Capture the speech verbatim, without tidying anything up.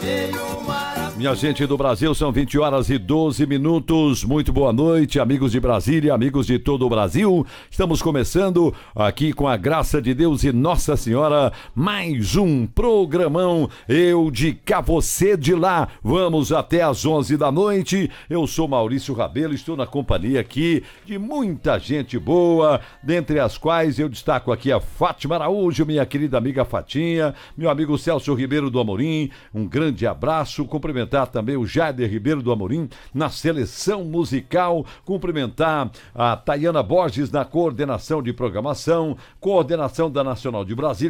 Minha gente do Brasil, são vinte horas e doze minutos. Muito boa noite, amigos de Brasília, amigos de todo o Brasil. Estamos começando aqui com a graça de Deus e Nossa Senhora, mais um programão. Eu de cá, você de lá. Vamos até às onze da noite. Eu sou Maurício Rabelo, estou na companhia aqui de muita gente boa, dentre as quais eu destaco aqui a Fátima Araújo, minha querida amiga Fatinha, meu amigo Celso Ribeiro do Amorim, um grande abraço, cumprimentar também o Jader Ribeiro do Amorim na seleção musical, cumprimentar a Tayana Borges na coordenação de programação, coordenação da Nacional de Brasília,